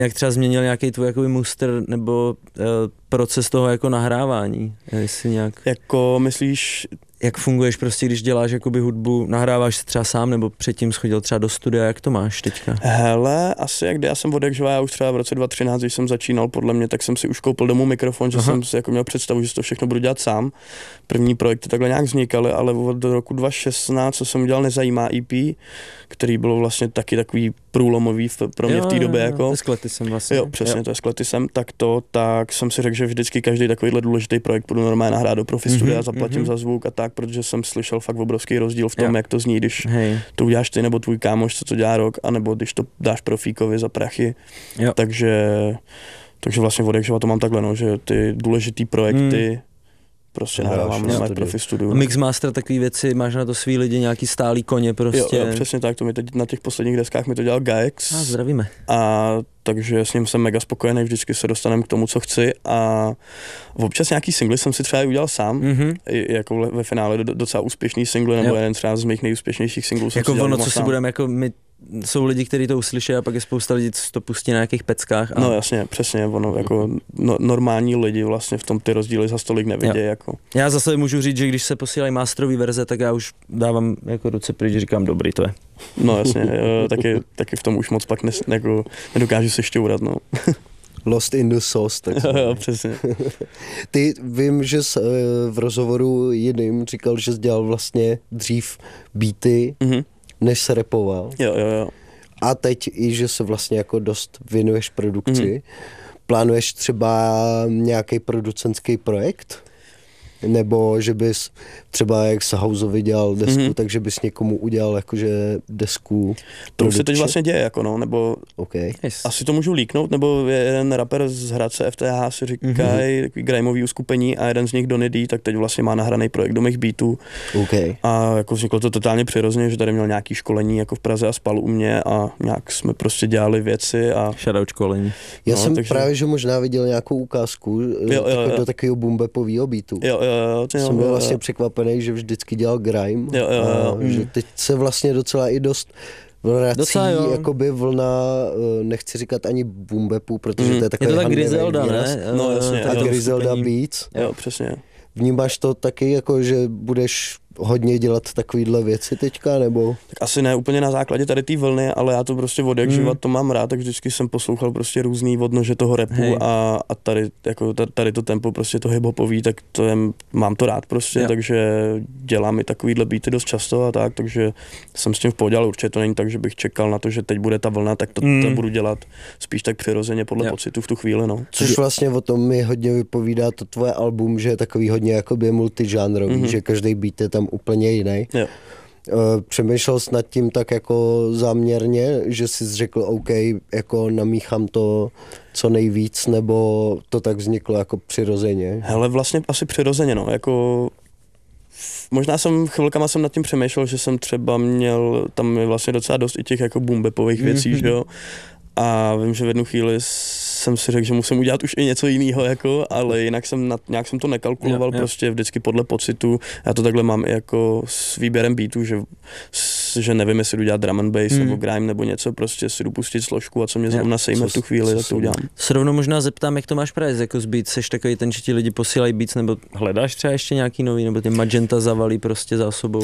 Jak třeba změnil nějaký tvůj jakoby muster nebo proces toho jako nahrávání, jestli nějak... Jako myslíš... Jak funguješ prostě, když děláš jakoby hudbu, nahráváš se třeba sám, nebo předtím schodil třeba do studia, jak to máš teďka? Hele, asi já jsem odjakživa, já už třeba v roce 2013, když jsem začínal, podle mě, tak jsem si už koupil domů mikrofon, že jsem si jako měl představu, že si to všechno budu dělat sám. První projekty takhle nějak vznikaly, ale od roku 2016, co jsem udělal Nezajímá EP, který bylo vlastně taky takový průlomový pro mě v té době. Jako. To je s Kletisem vlastně. Jo, přesně, to je s Kletisem. Tak jsem si řekl, že vždycky každý takovýhle důležitý projekt budu normálně nahrát do profi studia, zaplatím za zvuk a tak, protože jsem slyšel fakt obrovský rozdíl v tom, jak to zní, když to uděláš ty nebo tvůj kámoš, co to dělá rok, anebo když to dáš profíkovi za prachy. Takže vlastně odjakživa to mám takhle, no, že ty důležitý projekty prostě nahrávám na profi studiu. Mixmaster, takový věci, máš na to svý lidi, nějaký stálý koně prostě. Jo, přesně tak, to mi teď na těch posledních deskách mi to dělal Gaex. Zdravíme. A takže s ním jsem mega spokojený, vždycky se dostaneme k tomu, co chci a občas nějaký singly jsem si třeba udělal sám, jako ve finále docela úspěšný single, nebo jeden třeba z mých nejúspěšnějších singlů. Jako ono, co si budeme, jako my, jsou lidi, kteří to uslyší a pak je spousta lidí, co to pustí na nějakých peckách. No jasně, přesně, ono, jako normální lidi vlastně v tom ty rozdíly za stolik nevidějí. Jako. Já zase můžu říct, že když se posílají masterový verze, tak já už dávám jako ruce pryč, říkám dobrý, to je. No jasně, taky v tom už moc pak jako nedokážu se šťourat, no. Lost in the sauce, tak jo, přesně. Ty vím, že jsi v rozhovoru jiným říkal, že jsi dělal vlastně dřív beaty, než se rapoval. Jo. A teď i, že se vlastně jako dost věnuješ produkci. Plánuješ třeba nějaký producentský projekt? Nebo že bys třeba jak se Houseovi dělal desku, takže bys někomu udělal jakože desku. To už se teď vlastně děje, jako no, nebo asi to můžu líknout, nebo jeden rapper z Hradce FTH si říkají takový grimeový uskupení a jeden z nich Donny D, tak teď vlastně má nahraný projekt do mých beatů. A jako vzniklo to totálně přirozeně, že tady měl nějaký školení jako v Praze a spal u mě a nějak jsme prostě dělali věci a... Shoutout školení. Já jsem právě, že možná viděl nějakou ukázku do takového boombapového beatu. Jsem byl vlastně překvapený, že vždycky dělal grime. Že teď se vlastně docela i dost vrací jakoby vlna, nechci říkat ani boombapu, protože to je takový tak Griselda, ne? No jasně. A Griselda Beats. Jo, přesně. Vnímáš to taky jako, že budeš hodně dělat takovýhle věci teďka, nebo? Tak asi ne úplně na základě tady té vlny, ale já to prostě od jak živa to mám rád, tak vždycky jsem poslouchal prostě různý odnože toho rapu a tady to tempo prostě to hiphopový, tak to mám to rád prostě, takže dělám i takovýhle beaty dost často a tak, takže jsem s tím v pohodě, ale určitě to není tak, že bych čekal na to, že teď bude ta vlna, tak to budu dělat spíš tak přirozeně podle pocitu v tu chvíli, no. Což vlastně o tom mi hodně vypovídá to tvoje album, že je takový hodně jakoby multižánrový, že každý beat je tam úplně jiný. Přemýšlel jsi nad tím tak jako záměrně, že jsi řekl OK, jako namíchám to co nejvíc, nebo to tak vzniklo jako přirozeně? Hele, vlastně asi přirozeně, no, jako možná chvilkama jsem nad tím přemýšlel, že jsem třeba měl, tam je vlastně docela dost i těch jako boombapových věcí, že jo, a vím, že v jednu chvíli jsem si řekl, že musím udělat už i něco jiného, jako, ale jinak nějak jsem to nekalkuloval, prostě vždycky podle pocitu. Já to takhle mám i jako s výběrem beatů, že nevím, jestli jdu dělat drum and bass nebo grime nebo něco, prostě si jdu pustit složku a co mě zrovna sejme v tu chvíli, tak to udělám. Se rovnou možná zeptám, jak to máš právě jako z beats, seš takový ten, že ti lidi posílají beats, nebo hledáš třeba ještě nějaký nový, nebo ty Magenta zavalí prostě zásobou?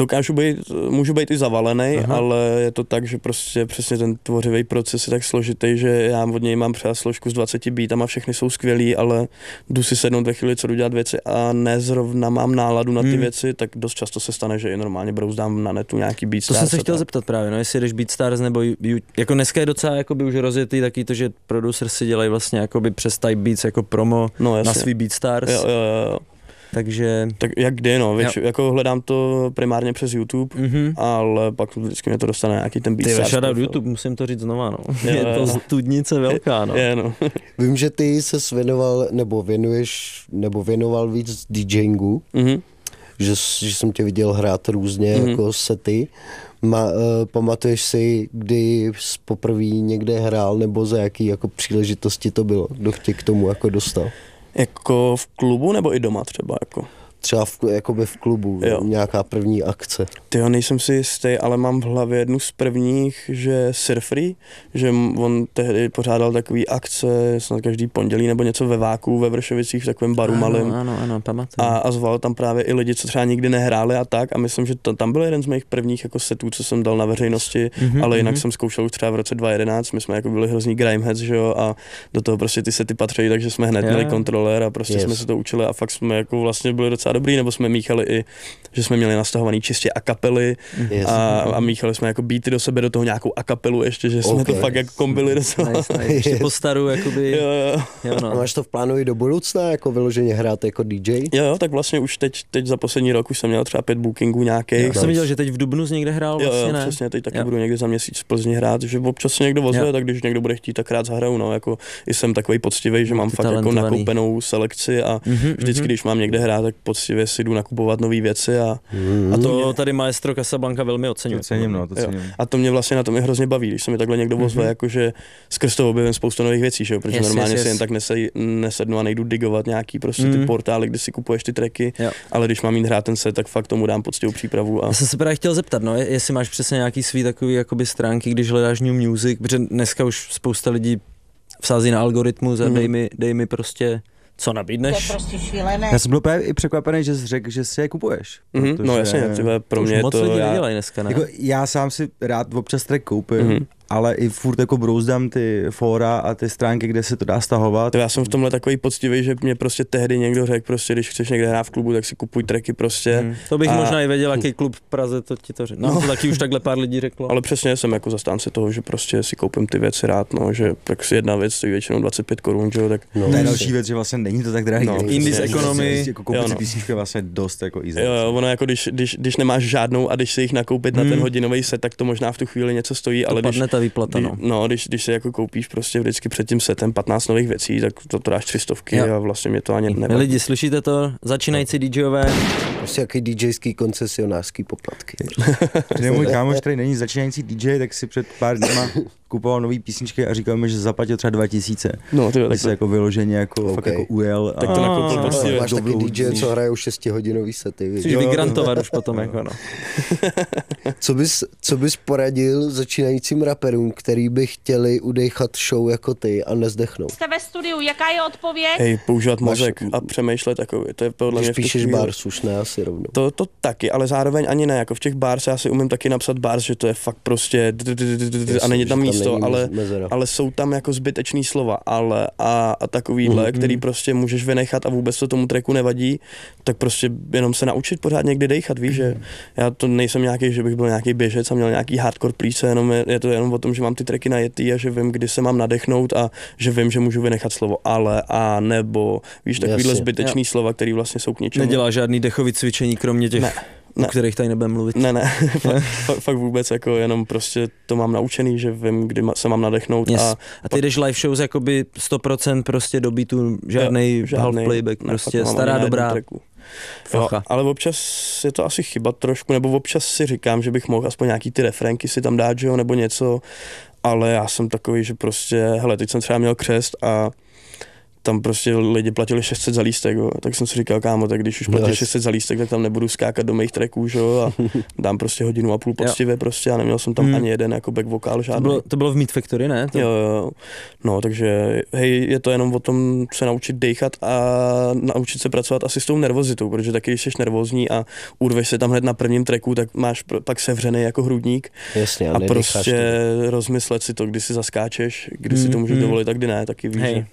Můžu být i zavalený, ale je to tak, že prostě přesně ten tvořivý proces je tak složitý, že já od něj mám třeba složku s 20 beatama, všechny jsou skvělý, ale jdu si sednout ve chvíli, co jdu dělat věci a nezrovna mám náladu na ty věci, tak dost často se stane, že i normálně brouzdám na netu nějaký BeatStars. To jsem se chtěl zeptat právě, no, jestli jdeš BeatStars nebo jako dneska je docela jakoby už rozjetý taky to, že producer si dělají vlastně jakoby přes Type Beats jako promo na svý BeatStars. Jo. Takže... Tak jak kdy, no, jako hledám to primárně přes YouTube, ale pak vždycky mě to dostane nějaký ten BeatStars. Ty shoutout YouTube, musím to říct znova, no. Je to studnice velká, no. No. Vím, že ty se věnoval, nebo věnoval víc DJingu, že jsem tě viděl hrát různě jako sety. Pamatuješ si, kdy jsi poprvé někde hrál, nebo za jaký jako příležitosti to bylo? Kdo tě k tomu jako dostal? Jako v klubu nebo i doma třeba? Jako? třeba jakoby v klubu, nějaká první akce? Tyjo, nejsem si jistý, ale mám v hlavě jednu z prvních, že Surfree, že on tehdy pořádal takový akce snad každý pondělí nebo něco ve Váku, ve Vršovicích, v takovém baru malém. Ano, pamatuju. A zval tam právě i lidi, co třeba nikdy nehráli a tak, a myslím, že tam byl jeden z mých prvních jako setů, co jsem dal na veřejnosti, ale jinak jsem zkoušel už třeba v roce 2011, my jsme jako byli hrozný grimeheads, že jo, a do toho prostě ty sety patří, takže jsme hned měli kontroler a prostě jsme se to učili a fakt jsme jako vlastně byli docela dobrý, nebo jsme míchali i, že jsme měli nastahovaný čistě a kapely a míchali jsme jako beaty do sebe, do toho nějakou a kapelu ještě, že jsme to fakt jako kombili docela. Ještě po staru, jakoby. Jo, no. A máš to v plánu i do budoucna, jako vyloženě hrát jako DJ? Jo, tak vlastně už teď za poslední rok už jsem měl třeba 5 bookingů nějakých. Já jsem viděl, že teď v dubnu někde hrál vlastně, ne? Přesně, teď taky budu někde za měsíc v Plzni hrát, že občas se někdo ozve, tak když někdo bude chtít, tak rád zahraju, no, jako i jsem takový poctivý, že mám fakt jako nakoupenou selekci a vždycky, když mám někde hrát, tak poctivě si jdu nakupovat nové věci a to tady maestro Casablanca velmi oceňuje. To cením. A to mě vlastně na tom hrozně baví, když se mi takhle někdo ozve, jakože skrz to objevím spoustu nových věcí, že jo, protože normálně si jen tak nesednu a nejdu digovat nějaký prostě ty portály, kde si kupuješ ty tracky, ale když mám jít hrát ten set, tak fakt tomu dám poctivou přípravu. Já jsem se právě chtěl zeptat, no, jestli máš přesně nějaký svý takový jakoby stránky, když hledáš new music, protože dneska už spousta lidí vsází na algoritmus a dej mi prostě co nabídneš. To je prostě šílené. Já jsem byl právě i překvapený, že jsi řekl, že si je kupuješ. No jasně, pro mě moc to lidí nedělají dneska, ne? Jako, já sám si rád občas track koupím, ale i furt jako brouzdám ty fóra a ty stránky, kde se to dá stahovat. Já jsem v tomhle takový poctivý, že mě prostě tehdy někdo řekl, prostě, když chceš někde hrát v klubu, tak si kupuj tracky prostě. To bych možná i věděl, jaký klub v Praze to ti to řekl. No, to taky už takhle pár lidí řeklo. Ale přesně jsem jako zastánce toho, že prostě si koupím ty věci rád, no, že tak si jedna věc stojí většinou 25 korun, že jo, tak. No, to je další věc, že vlastně není to tak drahý. No, Indies economy. Jako koupit si písničku je vlastně dost jako easy. Jo, ono jako když nemáš žádnou a když si jich nakoupit na ten hodinový set, tak to možná v tu chvíli něco stojí, ale padne ta výplata, když si jako koupíš prostě vždycky před tím setem 15 nových věcí, tak to dáš 300 a vlastně mě to ani nevadí. Lidi, slyšíte to? Začínající DJové. Prostě jaký DJský koncesionářský poplatky. Můj kámoš, který není začínající DJ, tak si před pár dněma kupoval nový písničky a říkal mi, že zaplatil třeba 2000. No, tak se jako vyloženě jako fakt jako ujel. Tak to nakoupil prostě. Máš taky DJ, co hrajou 6hodinový sety. Chceš vygrantovat už potom jako no. Co bys poradil začínajícím raperům, který by chtěli udejchat show jako ty a nezdechnout? Jste ve studiu, jaká je odpověď? Hej, používat mozek a přemýšlet takový. To je podle mě v tu píšeš bars už ne asi rovnou. To taky, ale zároveň ani ne, jako v těch bars já si umím taky napsat bars, že to je fakt prostě a není tam místo, ale jsou tam jako zbytečný slova, ale a takovýhle, který prostě můžeš vynechat a vůbec to tomu tracku nevadí, tak prostě jenom se naučit pořád někdy dejchat, víš, že já to nejsem nějaký, že bych byl nějaký běžec a měl nějaký hardcore plíce, jenom je to jenom o tom, že mám ty tracky najetý a že vím, kdy se mám nadechnout a že vím, že můžu vynechat slovo ale a nebo, víš, takovýhle zbytečný slova, který vlastně jsou k ničemu. Nedělá žádný dechový cvičení, kromě těch o kterých tady nebudeme mluvit. Ne, fakt vůbec, jako jenom prostě to mám naučený, že vím, kdy se mám nadechnout. Yes. A ty jdeš live shows jakoby 100% prostě do beatu, žádný half playback, prostě stará dobrá. Jo, ale občas je to asi chyba trošku, nebo občas si říkám, že bych mohl aspoň nějaký ty refrénky si tam dát, že jo, nebo něco, ale já jsem takový, že prostě, hele, teď jsem třeba měl křest a tam prostě lidi platili 600 za lístek, jo. Tak jsem si říkal, kámo, tak když už platí 600 za lístek, tak tam nebudu skákat do mých tracků, že jo, a dám prostě 1,5 hodiny poctivě prostě a neměl jsem tam ani jeden jako back vokál žádný. To bylo v Meat Factory, ne? Jo. No, takže hej, je to jenom o tom se naučit dejchat a naučit se pracovat asi s tou nervozitou, protože taky, když jsi nervózní a urveš se tam hned na prvním tracku, tak máš pak sevřený jako hrudník. Jasně, a prostě rozmyslet si to, kdy si zaskáčeš, kdy si to můžeš dovolit a kdy ne, taky víš, že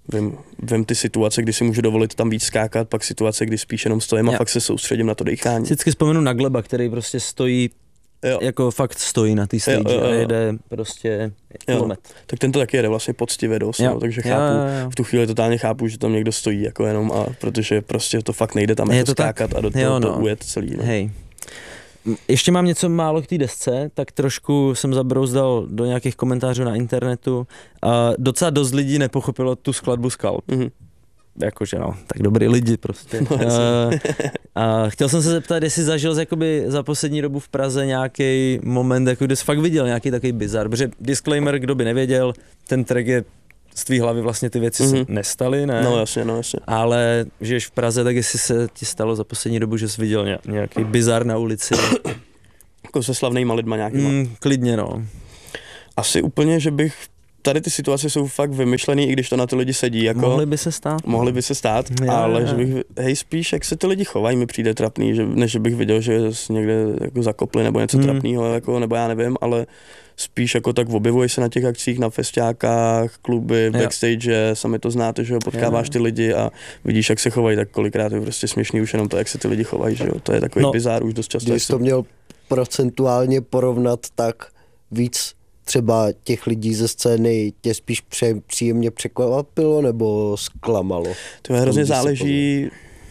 vím ty situace, kdy si můžu dovolit tam víc skákat, pak situace, kdy spíš jenom stojím a fakt se soustředím na to dechání. Vždycky vzpomenu na Gleba, který prostě stojí, jako fakt stojí na té stage a jede prostě kilometr. Tak ten to taky jede vlastně poctivě dost, no, takže chápu, v tu chvíli totálně chápu, že tam někdo stojí jako jenom a protože prostě to fakt nejde tam jako skákat a do toho to ujet celý. No. Hej. Ještě mám něco málo k té desce, tak trošku jsem zabrouzdal do nějakých komentářů na internetu a docela dost lidí nepochopilo tu skladbu Skalp. Jakože no, tak dobrý lidi prostě. A chtěl jsem se zeptat, jestli zažil jakoby za poslední dobu v Praze nějaký moment, jako kde jsi fakt viděl nějaký takový bizar, protože disclaimer, kdo by nevěděl, ten track je z tvý hlavy vlastně ty věci se nestaly, ne? No jasně. Ale žiješ v Praze, tak jestli se ti stalo za poslední dobu, že jsi viděl nějaký bizar na ulici? Jako se slavnejma lidma nějakýma? Klidně, no. Asi úplně, že bych... Tady ty situace jsou fakt vymyšlený, i když to na ty lidi sedí. Jako, Mohly by se stát, ale že bych, spíš jak se ty lidi chovají, mi přijde trapný, že, než že bych viděl, že někde jako zakopli nebo něco trapného, jako, nebo já nevím, ale spíš jako tak objevuješ se na těch akcích, na festiákách, kluby, backstage, sami to znáte, že jo, potkáváš ty lidi a vidíš, jak se chovají, tak kolikrát je prostě směšný už jenom to, jak se ty lidi chovají, že jo, to je takový bizár už dost často. Když to měl procentuálně porovnat, tak víc třeba těch lidí ze scény tě spíš příjemně překvapilo nebo zklamalo? To hrozně záleží,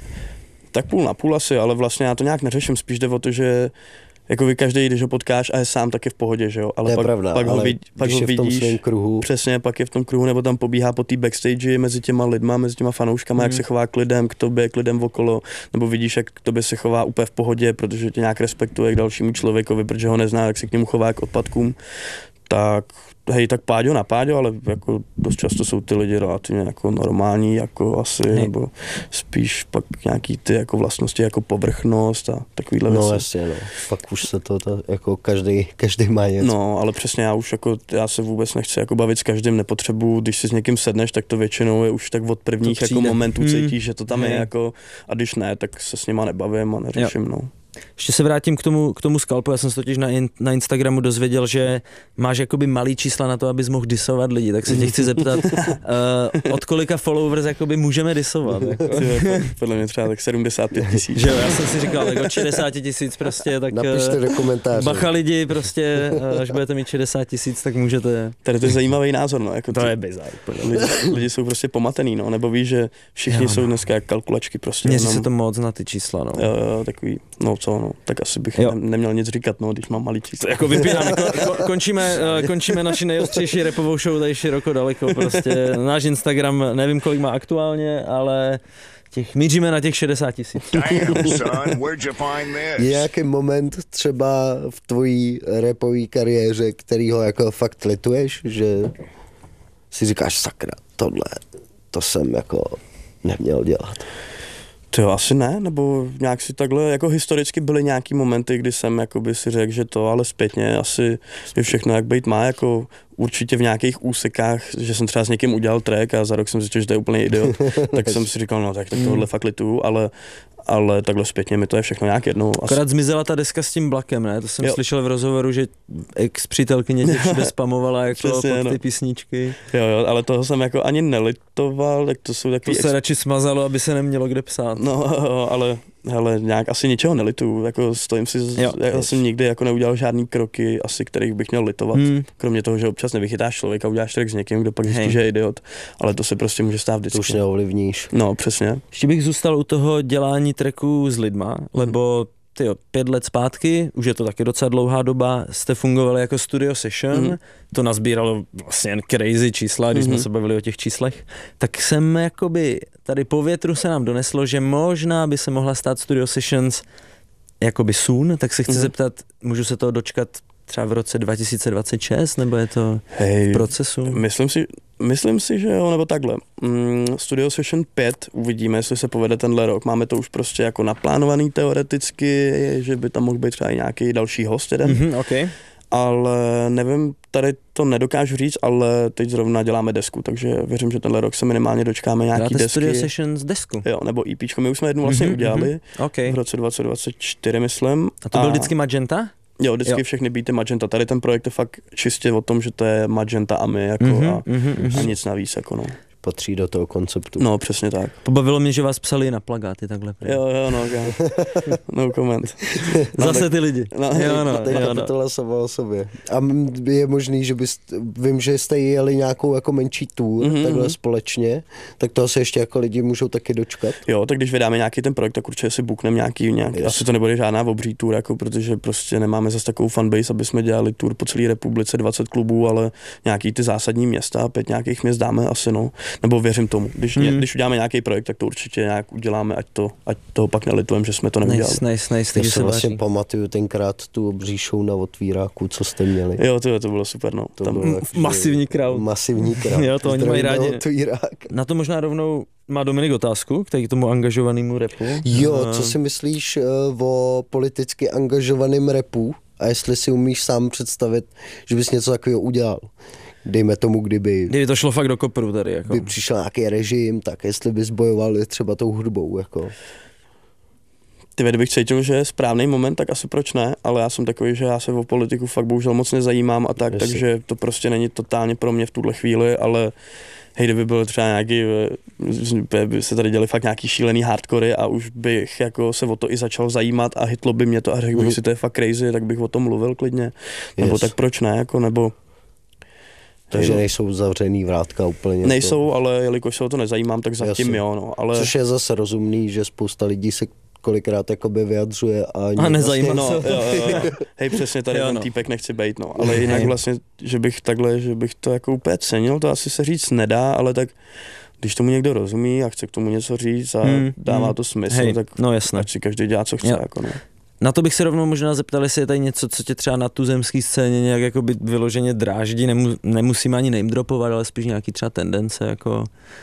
tak půl na půl asi, ale vlastně já to nějak neřeším, spíš jde o to, že jako vy každý, když ho potkáš a je sám, tak je v pohodě, že jo, ale to je pravda, pak ho vidíš, v tom kruhu. Přesně, pak je v tom kruhu, nebo tam pobíhá po té backstage mezi těma lidma, mezi těma fanouškama, jak se chová k lidem, k tobě, k lidem okolo, nebo vidíš, jak k tobě se chová úplně v pohodě, protože tě nějak respektuje k dalšímu člověkovi, protože ho nezná, jak se k němu chová k odpadkům. Tak hej, tak páďo na páďo, ale jako dost často jsou ty lidi relativně jako normální, jako asi, nebo spíš pak nějaký ty jako vlastnosti, jako povrchnost a takovýhle věci. No jasně, no. Pak už se to jako každý má něco. No, ale přesně já se vůbec nechci jako bavit s každým, nepotřebuji, když si s někým sedneš, tak to většinou je už tak od prvních jako momentů cítíš, že to tam je jako, a když ne, tak se s nima nebavím a neřeším, no. Ještě se vrátím k tomu skalpu, já jsem se totiž na Instagramu dozvěděl, že máš jakoby malý čísla na to, abys mohl disovat lidi, tak se tě chci zeptat, od kolika followers jakoby můžeme disovat? Jako? Podle mě třeba tak 75 000. Že jo, já jsem si říkal, tak od 60 000 prostě, tak napište do komentářů. Bacha lidi, prostě, až budete mít 60 000, tak můžete... Tady to je zajímavý názor, no. Jako to je bizar. Lidi jsou prostě pomatený, no, nebo víš, že všichni jsou dneska jak kalkulačky prostě. Měří se to moc na ty čísla, no. Jo, takový, no co, no, tak asi bych neměl nic říkat, no, když mám malý číslo. Jako vypínáme, končíme naši nejostřejší rapovou show tady široko daleko, prostě náš Instagram, nevím, kolik má aktuálně, ale míříme na těch 60 000. Je nějaký moment třeba v tvojí rapové kariéře, kterýho jako fakt lituješ, že si říkáš, sakra, to jsem jako neměl dělat? To asi ne, nebo nějak si takhle, jako historicky byly nějaký momenty, kdy jsem jakoby si řekl, že to, ale zpětně asi je všechno jak být má, jako určitě v nějakých úsekách, že jsem třeba s někým udělal track a za rok jsem zjistil, že to je úplně idiot, tak jsem si říkal, no tak tohle fakt lituju, ale takhle zpětně mi to je všechno nějak jednou. Akorát zmizela ta deska s tím Blackem, ne? To jsem slyšel v rozhovoru, že ex-přítelkyně tě všude spamovala jako přesně, pod ty písničky. Jo, ale toho jsem jako ani nelitoval, tak to jsou takový... To se radši smazalo, aby se nemělo kde psát. No, ale hele, nějak asi ničeho nelituju, jako stojím si, já jsem nikdy jako neudělal žádný kroky, asi kterých bych měl litovat, kromě toho, že občas nevychytáš člověka, uděláš track s někým, kdo pak zjistí, že je idiot, ale to se prostě může stát vždycky. To už neovlivníš. No, přesně. Ještě bych zůstal u toho dělání tracků s lidma, lebo 5 let zpátky, už je to taky docela dlouhá doba, jste fungovali jako studio session, to nazbíralo vlastně jen crazy čísla, když jsme se bavili o těch číslech, tak jsem jakoby, tady po větru se nám doneslo, že možná by se mohla stát studio sessions jakoby soon, tak se chci zeptat, můžu se toho dočkat třeba v roce 2026, nebo je to v procesu? Myslím si, že jo, nebo takhle. Studio Session 5 uvidíme, jestli se povede tenhle rok. Máme to už prostě jako naplánovaný teoreticky, že by tam mohl být třeba i nějaký další host jeden. Okay. Ale nevím, tady to nedokážu říct, ale teď zrovna děláme desku, takže věřím, že tenhle rok se minimálně dočkáme nějaký desky. Studio Sessions desku? Jo, nebo EPčko, my už jsme jednu vlastně udělali, v roce 2024, myslím. A to byl vždycky Magenta? Jo, vždycky všechny beaty Magenta. Tady ten projekt je fakt čistě o tom, že to je Magenta a my, jako a nic navíc, jako no. Patří do toho konceptu. No, přesně tak. Pobavilo mě, že vás psali na plagáty takhle. Jo, no comment. Zase ty lidi. Teď kapitola sama o sobě. A je možný, že vím, že jste jeli nějakou jako menší tour, takhle společně, tak toho se ještě jako lidi můžou taky dočkat. Jo, tak když vydáme nějaký ten projekt, tak určitě si bookneme nějaký asi to nebude žádná obří tour, jako, protože prostě nemáme zase takovou fanbase, aby jsme dělali tour po celé republice, 20 klubů, ale nějaký ty zásadní města, 5 nějakých měst dáme asi, no. nebo věřím tomu. Když uděláme nějaký projekt, tak to určitě nějak uděláme, ať toho pak nelitujeme, že jsme to neudělali. Nice. Já si vlastně pamatuju tenkrát tu obří show na Otvíráku, co jste měli. Jo, to bylo super, no. To bylo masivní crowd. Masivní crowd. Jo, to oni mají rádi. Otvírák. Na to možná rovnou má Dominik otázku k tomu angažovanému rapu. Jo, co si myslíš o politicky angažovaném rapu a jestli si umíš sám představit, že bys něco takového udělal? Dejme tomu, kdyby to šlo fakt do kopru tady. Jako. By přišel nějaký režim, tak jestli bys bojoval třeba tou hudbou. Jako. Kdybych cítil, že je správný moment, tak asi proč ne, ale já jsem takový, že já se o politiku fakt bohužel moc nezajímám a tak, takže to prostě není totálně pro mě v tuhle chvíli, ale hej, kdyby byl třeba nějaký, by se tady děli fakt nějaký šílený hardcory a už bych jako se o to i začal zajímat a hitlo by mě to a řekl bych si, to je fakt crazy, tak bych o tom mluvil klidně, nebo tak proč ne, jako, nebo... Takže nejsou zavřený vrátka úplně. Nejsou, ale jelikož se o to nezajímám, tak zatím jo, no, ale... Což je zase rozumný, že spousta lidí se kolikrát jakoby vyjadřuje a nezajímá se. Jo. Hej, přesně tady ten týpek nechci bejt, no. Ale jinak vlastně, že bych to jako úplně cenil, to asi se říct nedá, ale tak když tomu někdo rozumí a chce k tomu něco říct a dává to smysl, tak ať si každý dělá, co chce. Jako, no. Na to bych se rovnou možná zeptal, jestli je tady něco, co tě třeba na tuzemské scéně nějak jakoby vyloženě dráždí, nemusíme ani name dropovat, ale spíš nějaký třeba tendence, jako...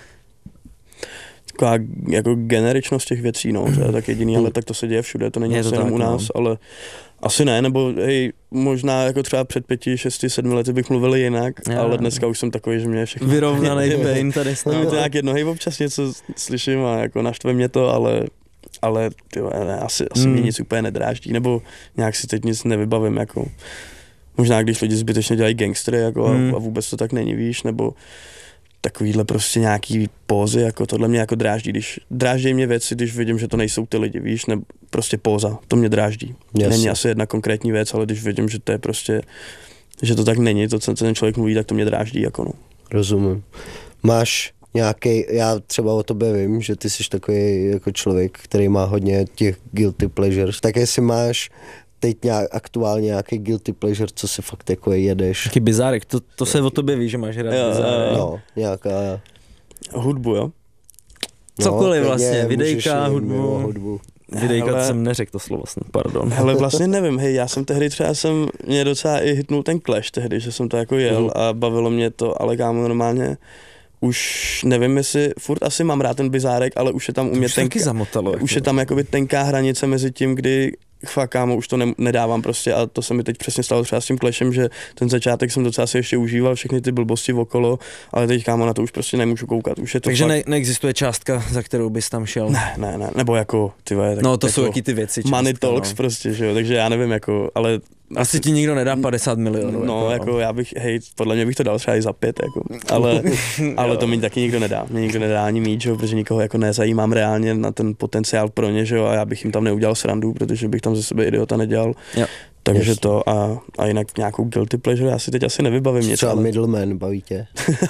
Taková jako generičnost těch věcí, no, to je tak jediný, ale tak to se děje všude, to není asi jenom u nás, ale asi ne, nebo hej, možná jako třeba před 5, 6, 7 lety bych mluvil jinak, ale dneska už jsem takový, že mě je všechno... Vyrovnanej pain tady snad. Je to nějak jedno, hej, občas něco slyším a jako naštve mě to, ale tyjo, asi mě nic úplně nedráždí, nebo nějak si teď nic nevybavím, jako možná když lidi zbytečně dělají gangstery, jako a vůbec to tak není, víš, nebo takovýhle prostě nějaký pózy, jako tohle mě jako dráždí mě věci, když vidím, že to nejsou ty lidi, víš, nebo prostě póza, to mě dráždí. Není asi jedna konkrétní věc, ale když vidím, že to je prostě, že to tak není, to, co ten člověk mluví, tak to mě dráždí, jako no. Rozumím. Máš nějaký, já třeba o tobě vím, že ty jsi takový jako člověk, který má hodně těch guilty pleasures, tak jestli máš teď aktuálně nějaký guilty pleasure, co si fakt jako jedeš. Taký bizárek, to se o tobě ví, že máš rád bizárek. No, nějaká... Hudbu, jo? Cokoliv vlastně, videjka, hudbu. Videjka jsem neřekl to slovo, pardon. Ale vlastně nevím, hej, já jsem tehdy mě docela i hitnul ten Clash tehdy, že jsem to jako jel a bavilo mě to, ale kámo normálně už nevím, jestli furt asi mám rád ten bizárek, ale už je tam u mě už je tam jakoby tenká hranice mezi tím, kdy fakt kámo, už to nedávám prostě a to se mi teď přesně stalo třeba s tím Clashem, že ten začátek jsem docela si ještě užíval, všechny ty blbosti okolo, ale teď kámo na to už prostě nemůžu koukat. Už je to takže fakt... neexistuje částka, za kterou bys tam šel? Ne, nebo jako ty vole, no to jako jsou jaký ty věci. Částka, money talks prostě, že jo, takže já nevím jako, ale... Asi ti nikdo nedá 50 milionů. No, jako já bych, hej, podle mě bych to dal třeba i za 5, jako, ale to mi taky nikdo nedá. Mě nikdo nedá ani mít, že jo, protože nikoho jako nezajímám reálně na ten potenciál pro ně, že jo, a já bych jim tam neudělal srandu, protože bych tam ze sebe idiota nedělal. Jo. Takže to a jinak nějakou guilty pleasure, já si teď asi nevybavím něco. Třeba middleman, baví tě?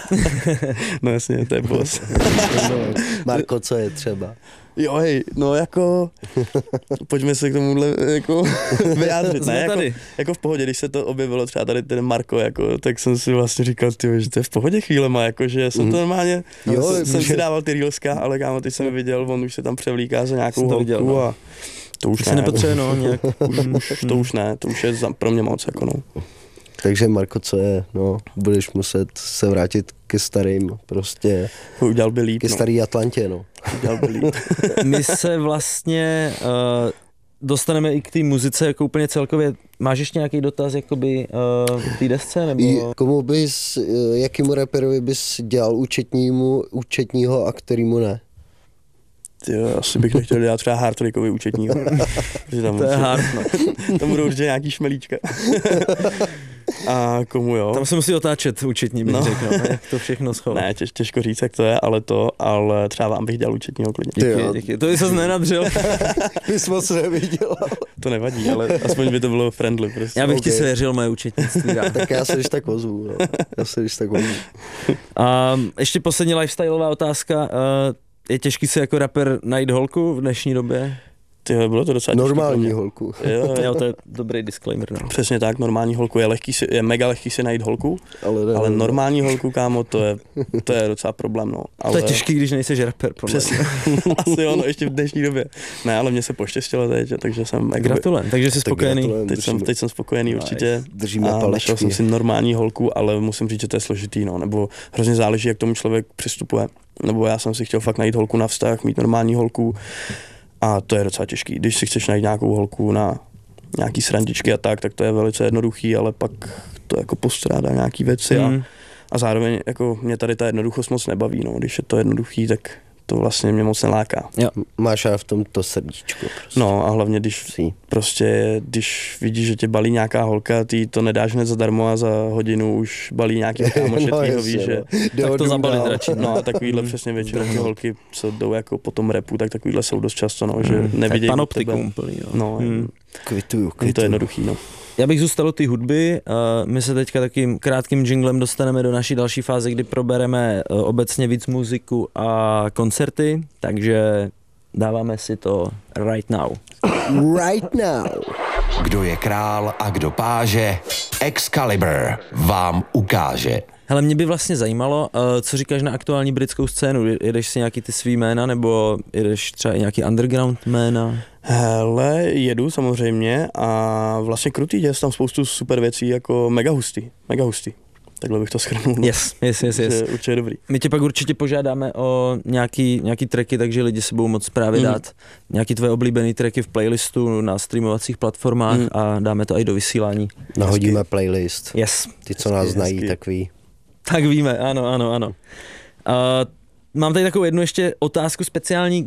No jasně, to je boss. Marko, co je třeba? Jo, hej, no jako, pojďme se k tomuhle jako vyjádřit, ne, jako v pohodě, když se to objevilo třeba tady ten Marko, jako, tak jsem si vlastně říkal, tyjo, že to je v pohodě chvílema, jako, že jsem to normálně, jsem si dával ty reelska, ale kámo, teď jsem viděl, on už se tam převlíká za nějakou holku a to už ne. Nepotřebuje, no, nějak. To už ne, to už je pro mě moc, jako no. Takže Marko, co je, no, budeš muset se vrátit ke starým, prostě, udělal by líp, ke starý Atlantě, no. Udělal by líp. My se vlastně dostaneme i k té muzice, jako úplně celkově. Máš ještě nějaký dotaz, jakoby k té desce, nebo? Jakýmu raperovi bys dělal účetního a kterýmu ne? Jo, asi bych nechtěl dělat třeba hardtrickový účetního. To je hard, no. Tam budou určitě nějaký šmelíčka. A komu jo? Tam se musí otáčet účetní, bych řekl, jak to všechno schová. Ne, těžko říct, jak to je, ale třeba vám bych dělal účetního klidně. Děkuji. To jsi nenadřel. Ty jsi moc neviděl. To nevadí, ale aspoň by to bylo friendly prostě. Já bych ti svěřil moje účetnictví. Tak já se když tak ozvu, no. Ještě poslední lifestyleová otázka. Je těžký si jako rapper najít holku v dnešní době? Tyhle, bylo to docela normální holku. Jo, to je dobrý disclaimer. No. Přesně tak, normální holku je mega lehký si najít holku, ale normální holku, kámo, to je docela problém, no. Ale... To je těžký, když nejseš rapper, přesně. Asi jo, no, ještě v dnešní době. Ne, ale mně se poštěstilo teď, takže jsem... Gratulujem, takže jsi spokojený. Teď jsem spokojený určitě. Držíme a palečky. našel jsem si normální holku, ale musím říct, že to je složitý, no, nebo hrozně záleží, jak tomu člověk přistupuje. Nebo já jsem si chtěl fakt najít holku na vztah, mít normální holku. A to je docela těžký. Když si chceš najít nějakou holku na nějaký srandičky a tak to je velice jednoduchý, ale pak to jako postrádá nějaký věci a zároveň jako mě tady ta jednoduchost moc nebaví, no. Když je to jednoduchý, tak to vlastně mě moc neláká. Jo. Máš v tom to srdíčko. Prostě. No a hlavně, když vidíš, že tě balí nějaká holka, ty to nedáš hned zadarmo a za hodinu už balí nějaký kámoš, no, víš, že... Tak to zabalit radši. No a takovýhle přesně většinou ty holky, co jdou jako po tom rapu, tak takovýhle jsou dost často, no, že nevidějí panoptikum úplný, jo. No, Kvituju. Je to jednoduchý, no. Já bych zůstal u té hudby. My se teďka takým krátkým jinglem dostaneme do naší další fáze, kdy probereme obecně víc muziku a koncerty, takže dáváme si to right now. Right now. Kdo je král a kdo páže, Excalibur vám ukáže. Hele, mě by vlastně zajímalo, co říkáš na aktuální britskou scénu. Jedeš si nějaký ty svý jména, nebo jedeš třeba i nějaký underground jména? Hele, jedu samozřejmě a vlastně krutý, je tam spoustu super věcí, jako mega hustý. Takhle bych to shrnul. Yes. Určitě dobrý. My tě pak určitě požádáme o nějaký tracky, takže lidi se budou moc právě dát nějaký tvoje oblíbený tracky v playlistu na streamovacích platformách a dáme to i do vysílání. Nahodíme playlist. Yes. Ty, co nás znají, tak ví. Tak víme, ano. Mám tady takovou jednu ještě otázku speciální,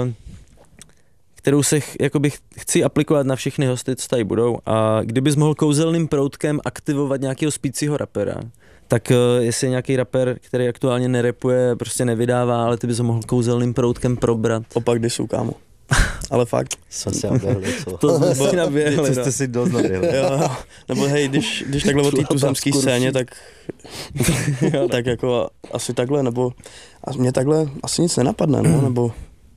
kterou se jakoby chci aplikovat na všechny hosty, co tady budou. A kdybys mohl kouzelným proutkem aktivovat nějakého spícího rapera, tak jestli je nějaký rapper, který aktuálně nerapuje, prostě nevydává, ale ty bys ho mohl kouzelným proutkem probrat. Opak disu, kámo. Ale fakt. Jsme si naběhli, co? To jsme si naběhli, jste si dost naběhli. Jo. Nebo hej, když takhle o té tuzemské scéně, tak jako asi takhle, nebo mě takhle asi nic nenapadne, no, nebo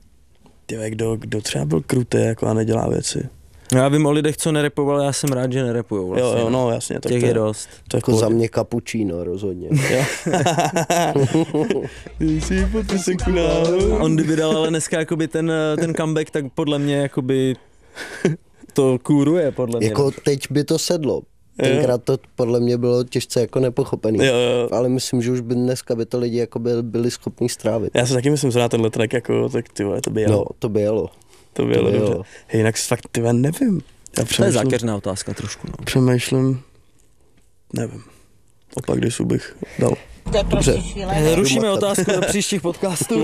kdo třeba byl krutý jako a nedělá věci. Já vím o lidech, co nerepovali, já jsem rád, že nerepujou vlastně. Jo, no jasně. Tak těch je dost. To jako za mě cappuccino, rozhodně. On kdyby dal ale dneska jakoby ten comeback, tak podle mě jakoby to kůruje, podle mě. Jako teď by to sedlo. Tenkrát to podle mě bylo těžce jako nepochopený. Jo. Ale myslím, že už by dneska by to lidi jako byli schopni strávit. Já si taky myslím, že na tenhle track jako, tak ty vole, to by jelo. No, to by jelo. To by jelo dobře. Hej, jinak fakt ty vole, nevím. To je zákeřná otázka trošku, no. Přemýšlím, nevím. Opak disu bych dal. Dobře. Rušíme otázku do příštích podcastů.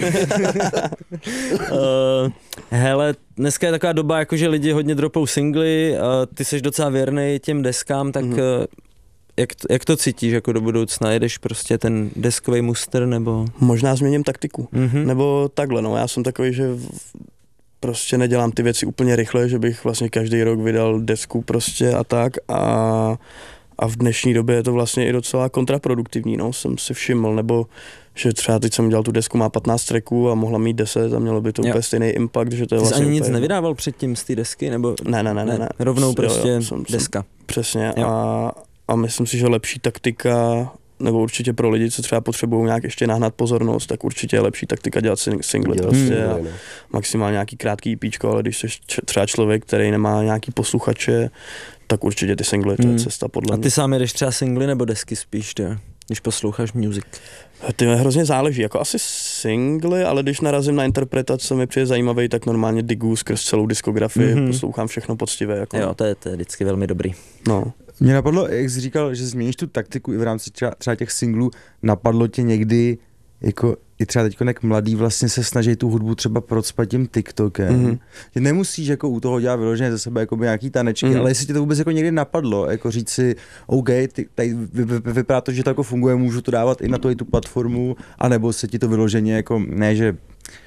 Hele, dneska je taková doba, jakože lidi hodně dropou singly, ty seš docela věrnej těm deskám, tak jak to cítíš jako do budoucna? Jedeš prostě ten deskový muster, nebo? Možná změním taktiku, nebo takhle, no, já jsem takový, že prostě nedělám ty věci úplně rychle, že bych vlastně každý rok vydal desku prostě a tak a v dnešní době je to vlastně i docela kontraproduktivní, no, jsem si všiml, nebo že třeba teď jsem dělal tu desku, má 15 tracků a mohla mít 10 a mělo by to úplně stejný impact, že to je vlastně ani nic nevydával předtím z té desky, nebo? Ne. Rovnou prostě deska. Přesně a myslím si, že lepší taktika, nebo určitě pro lidi, co třeba potřebují nějak ještě nahnat pozornost, tak určitě je lepší taktika dělat single prostě a maximálně nějaký krátký EPčko, ale když jsi třeba člověk, který nemá nějaký posluchače, tak určitě ty single, to je cesta podle mě. A ty sám jedeš třeba singly nebo desky spíš, když posloucháš music? Ty hrozně záleží, jako asi singly, ale když narazím na interpretace, co mi přijde zajímavý, tak normálně digu skrz celou diskografii, poslouchám všechno poctivě. Jako. Jo, to je vždycky velmi dobrý. No. Mě napadlo, jak jsi říkal, že změníš tu taktiku i v rámci třeba těch singlů, napadlo tě někdy, jako i třeba teď jak mladý vlastně se snaží tu hudbu třeba procpat tím TikTokem. Že nemusíš jako u toho dělat vyloženě ze sebe jako nějaký tanečky, ale jestli tě to vůbec jako někdy napadlo, jako říct si, OK, tady vypadá to, že to jako funguje, můžu to dávat i na tu platformu, anebo se ti to vyloženě jako, ne, že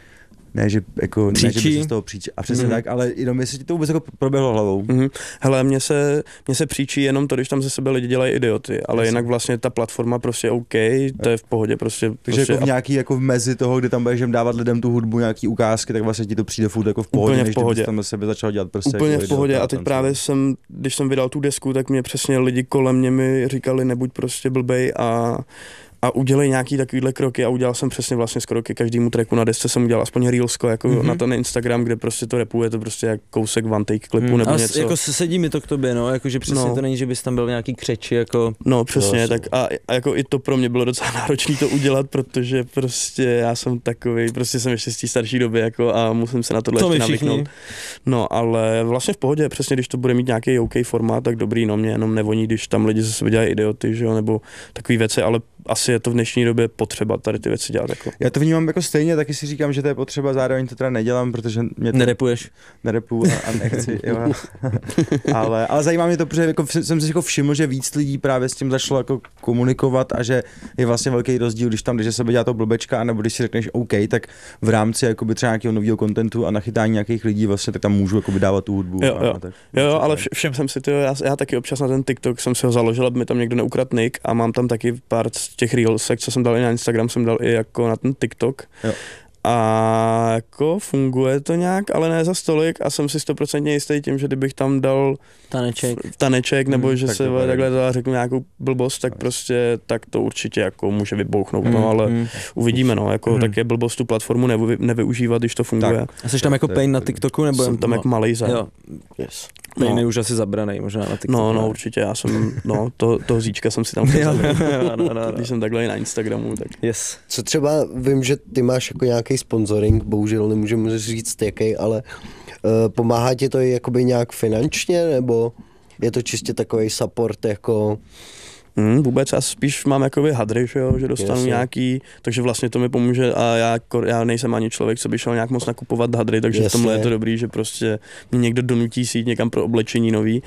Ne, že jako, ne, že by se z toho příčí, a přesně tak, ale jenom jestli ti to vůbec jako proběhlo hlavou. Hele, mně se příčí jenom to, když tam ze sebe lidi dělají idioty, ale jinak vlastně ta platforma prostě je OK, to je v pohodě prostě. Takže jako v nějaký jako v mezi toho, kde tam budeš dávat lidem tu hudbu, nějaký ukázky, tak vlastně ti to přijde furt jako v pohodě, úplně v pohodě. Než tam sebe začal dělat prostě. Úplně jako v pohodě a teď právě když jsem vydal tu desku, tak mě přesně lidi kolem mě mi říkali, nebuď prostě blbej a udělej nějaký takovýhle kroky a udělal jsem přesně vlastně skoro ke každému tracku na desce jsem udělal aspoň reelsko jako na ten Instagram, kde prostě to rapuje, to prostě jak kousek one take klipu nebo něco. Jako sedí mi to k tobě, no, jakože přesně to není, že bys tam byl nějaký křeči, jako. No přesně, tak a jako i to pro mě bylo docela náročné to udělat, protože prostě já jsem takovej, prostě jsem ještě z té starší doby jako a musím se na tohle ještě navyknout. No, ale vlastně v pohodě, přesně když to bude mít nějaký OK formát, tak dobrý, no mě jenom nevoní, když tam lidi ze sebe dělají idioty, že jo, nebo takový věci, ale asi je to v dnešní době potřeba tady ty věci dělat. Jako. Já to vnímám jako stejně, taky si říkám, že to je potřeba, zároveň to teda nedělám, protože mě to... Nerepuješ? Nerepu a nechci, jo. ale zajímá mě to, protože jako jsem si jako všiml, že víc lidí právě s tím začalo jako komunikovat a že je vlastně velký rozdíl, když tam, když se dělá to blbečka, anebo když si řekneš OK, tak v rámci jakoby třeba nějakého nového kontentu a nachytání nějakých lidí vlastně, tak tam můžu jakoby dávat tu hudbu. Jo, ale všem jsem si to, já taky občas na ten TikTok jsem si ho založil, aby mi tam někdo neukradl nick a mám tam taky pár těch reelsek, co jsem dal i na Instagram, jsem dal i jako na ten TikTok. Jo. A jako funguje to nějak, ale ne za stolik a jsem si 100% jistý tím, že kdybych tam dal taneček nebo že se takhle řeknu nějakou blbost, tak prostě tak to určitě jako může vybouchnout, no ale uvidíme, no, jako tak je blbost tu platformu nevyužívat, když to funguje. Tak. A jsi tam jako Pain na TikToku nebo? Jsem tam jako malej za. Yes. Pain je už asi zabranej, možná na TikToku. No, určitě, já jsem, toho Zíčka jsem si tam když jsem takhle na Instagramu, tak. Yes. Co třeba, vím, že ty máš jako nějaký sponsoring, bohužel nemůžeme říct jaký, ale pomáhá ti to i jakoby nějak finančně, nebo je to čistě takový support jako... Vůbec, já spíš mám jakoby hadry, že dostanu nějaký, takže vlastně to mi pomůže a já nejsem ani člověk, co by šel nějak moc nakupovat hadry, takže v tomhle je to dobrý, že prostě mě někdo donutí si jít někam pro oblečení nový.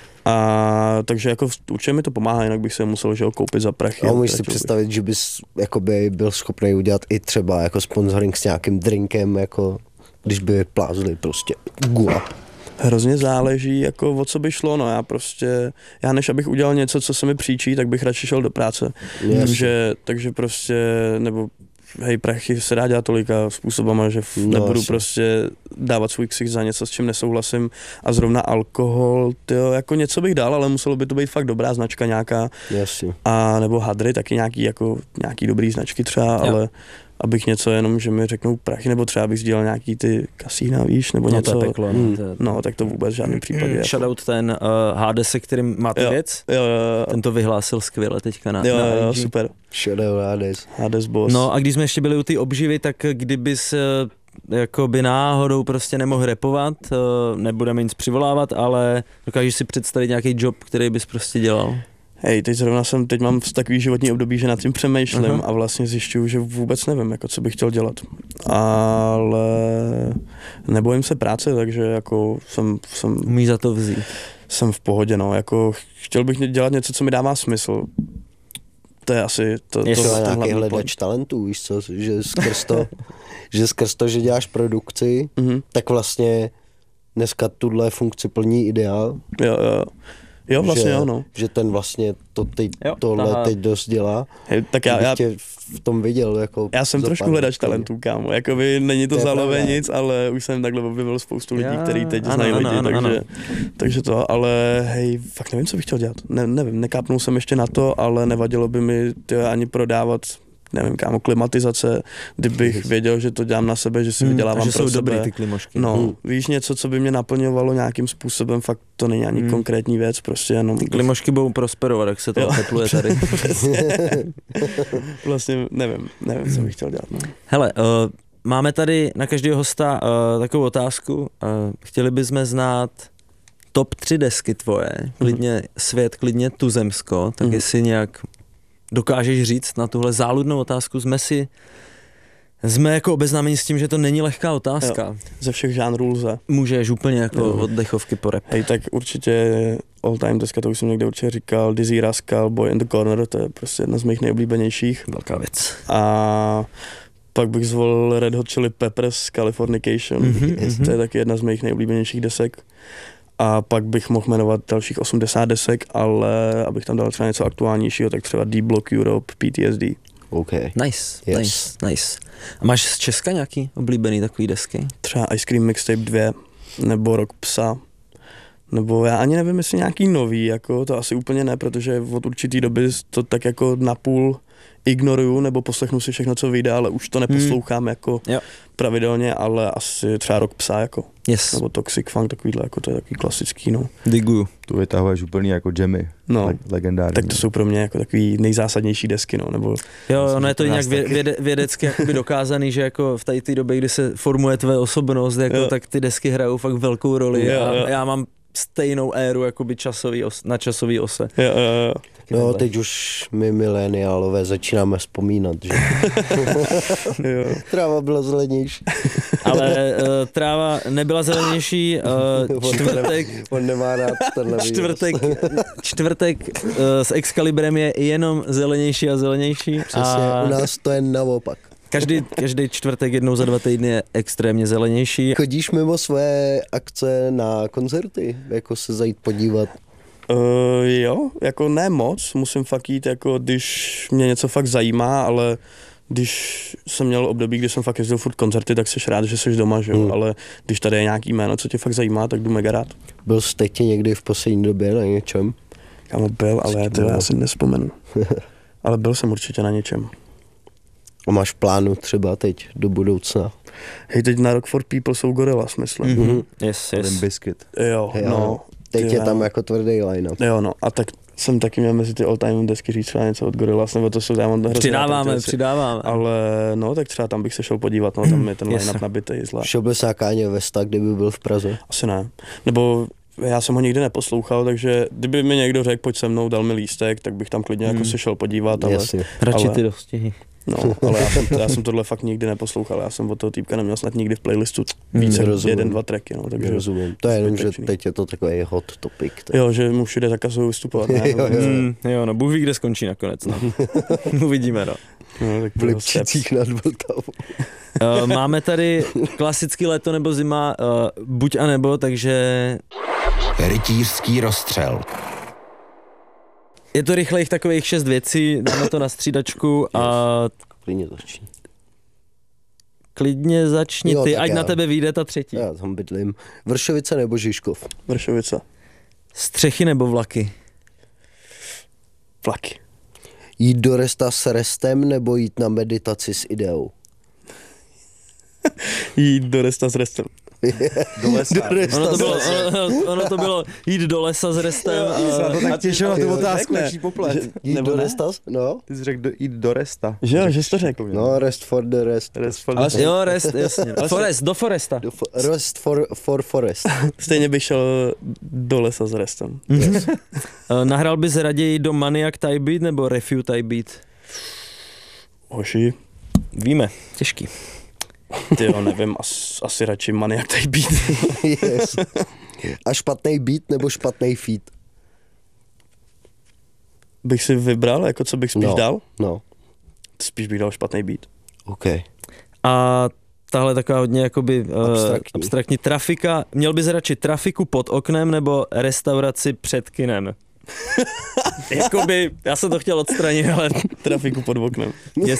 A takže jako určitě mi to pomáhá, jinak bych se musel koupit za prachy. A můžeš si představit, že bys jakoby byl schopný udělat i třeba jako sponsoring s nějakým drinkem, jako když by plázli prostě gula. Hrozně záleží, jako o co by šlo, no já než abych udělal něco, co se mi příčí, tak bych radši šel do práce. Takže prostě, nebo hej, prachy se dá dělat tolika způsobama, že nebudu prostě dávat svůj ksich za něco, s čím nesouhlasím a zrovna alkohol, jako něco bych dal, ale muselo by to být fakt dobrá značka nějaká. Jasně. A nebo hadry, taky nějaký dobrý značky třeba, ale abych něco jenom, že mi řeknou prachy, nebo třeba bych sdělal nějaký ty kasína, víš, nebo něco. To je peklo. No, tak to vůbec v žádném případě. Shoutout ten HD, se kterým máte věc. Jo. Ten to vyhlásil skvěle teďka na Jo, super. Shoutout Hades boss. No a když jsme ještě byli u té obživy, tak kdybys jakoby náhodou prostě nemohl rapovat, nebudeme nic přivolávat, ale dokážeš si představit nějaký job, který bys prostě dělal? Hej, teď mám takový životní období, že nad tím přemýšlím a vlastně zjišťuju, že vůbec nevím, jako co bych chtěl dělat. Ale nebojím se práce, takže jako jsem umí za to vzít. Jsem v pohodě, no, jako chtěl bych dělat něco, co mi dává smysl. To je asi to nějaký hledač talentů, víš co, že skrz to, že děláš produkci, tak vlastně dneska tuhle funkci plní ideál. Jo, vlastně jo, no. Že ten vlastně tohle teď dost dělá. Hej, tak já tě v tom viděl, jako... Já jsem trošku hledač talentů, kámo. Jakoby není to zálové nic, ale už jsem takhle objevil spoustu lidí, kteří teď znají lidi, takže to, ale hej, fakt nevím, co bych chtěl dělat. Nevím, nekápnul jsem ještě na to, ale nevadilo by mi ani prodávat, nevím, kámo, klimatizace, kdybych věděl, že to dělám na sebe, že si vydělávám pro sebe. Dobrý ty klimošky. No, víš, něco, co by mě naplňovalo nějakým způsobem, fakt to není ani konkrétní věc, prostě jenom... Ty klimošky budou prosperovat, jak se to otepluje tady. Vlastně nevím, co bych chtěl dělat. No. Hele, máme tady na každého hosta takovou otázku. Chtěli bychom znát top 3 desky tvoje, klidně Svět, klidně Tuzemsko, tak jestli nějak dokážeš říct na tuhle záludnou otázku, jsme jako obeznámeni s tím, že to není lehká otázka. Jo, ze všech žánrů lze. Můžeš úplně jako od dechovky po rap. Hej, tak určitě all time deska, to už jsem někde určitě říkal, Dizzy Rascal, Boy in the Corner, to je prostě jedna z mých nejoblíbenějších. Velká věc. A Pak bych zvolil Red Hot Chili Peppers Californication. To je taky jedna z mých nejoblíbenějších desek. A pak bych mohl jmenovat dalších 80 desek, ale abych tam dal třeba něco aktuálnějšího, tak třeba Deep Block Europe, PTSD. OK. Nice. A máš z Česka nějaký oblíbený takový desky? Třeba Ice Cream Mixtape 2, nebo Rock Psa, nebo já ani nevím, jestli nějaký nový, jako to asi úplně ne, protože od určitý doby to tak jako napůl ignoruju, nebo poslechnu si všechno, co vyjde, ale už to neposlouchám jako pravidelně, ale asi třeba Rock Psa, jako. Yes. Nebo Toxic Funk, takovýhle, jako to je takový klasický, no. Diguju. Tu vytahuješ úplně jako jammy, legendární. Tak to jsou pro mě jako takový nejzásadnější desky, no, nebo... Jo, ono je to nějak vědecky jakoby dokázaný, že jako v té době, kdy se formuje tvé osobnost, jako, tak ty desky hrajou fakt velkou roli a já mám stejnou éru jakoby na časový ose. Jo. No, teď už my mileniálové začínáme vzpomínat, že tráva byla zelenější. Ale tráva nebyla zelenější, On nemá rád tenhle čtvrtek s Excalibrem je jenom zelenější a zelenější. Přesně, u nás to je naopak. Každý čtvrtek jednou za 2 týdny je extrémně zelenější. Chodíš mimo své akce na koncerty, jako se zajít podívat? Jo, jako ne moc, musím fakt jít, jako když mě něco fakt zajímá, ale když jsem měl období, kdy jsem fakt jezdil furt koncerty, tak jsi rád, že jsi doma, že jo, ale když tady je nějaký jméno, co tě fakt zajímá, tak jdu mega rád. Byl jste tě někdy v poslední době na něčem? Kámo, byl, ale já si nespomenu. Ale byl jsem určitě na něčem. A máš plánu třeba teď do budoucna? Hej, teď na Rock for People jsou Gorillaz, myslím. Yes. Ten Biscuit. Jo, no. Teď je tam jako tvrdý line-up. Jo, no, a tak jsem taky měl mezi ty all-time desky říct třeba něco od Gorillaz, nebo to jsou tam Přidáváme. Ale no, tak třeba tam bych se šel podívat, no, tam je ten line-up nabitej zvlášť. Šel bys na Kanye Westa, kdyby byl v Praze? Asi ne, nebo já jsem ho nikdy neposlouchal, takže kdyby mi někdo řekl, pojď se mnou, dal mi lístek, tak bych tam klidně jako se šel podívat, ale... Radši ty dostihy. No, ale já jsem tohle fakt nikdy neposlouchal, já jsem od toho týpka neměl snad nikdy v playlistu více jak 1-2 tracky, no, takže... Rozumím. To je jenom, že teď je to takový hot topic. Tak. Jo, že mu všude zakazují vystupovat, ne? Jo, no, Bůh ví, kde skončí nakonec, no. Uvidíme, no. V Lipčicích nad Vltavou. Máme tady klasický léto nebo zima, buď a nebo, takže... Rytířský rozstřel. Je to rychlejch takových 6 věcí, dáme to na střídačku a... Klidně začni ty, ať na tebe vyjde ta třetí. Já tam bydlím. Vršovice nebo Žižkov? Vršovice. Střechy nebo vlaky? Vlaky. Jít do resta s restem nebo jít na meditaci s ideou? Jít do resta s restem. Do lesa. Ono to bylo jít do lesa s restem. A těšil na tu otázku, jaký poplet. Jít do resta? No. Ty jsi řekl jít do resta. Že jo, že jsi to řekl. No, rest for the rest. Jo, rest, jasně. Forest, do foresta. Rest for forest. Stejně bych šel do lesa s restem. Yes. Nahrál bys raději do Maniac Type Beat nebo Refute Type Beat? Hoši. Víme, těžký. Tyjo, nevím, asi radši Maniac Type Beat. Yes. A špatný beat nebo špatný feat? Bych si vybral, jako co bych spíš dal? No. Spíš bych dal špatný beat. OK. A tahle taková hodně jakoby abstraktní trafika. Měl bys radši trafiku pod oknem nebo restauraci před kinem? Jakoby, já jsem to chtěl odstranit, ale... Trafiku pod oknem. Yes.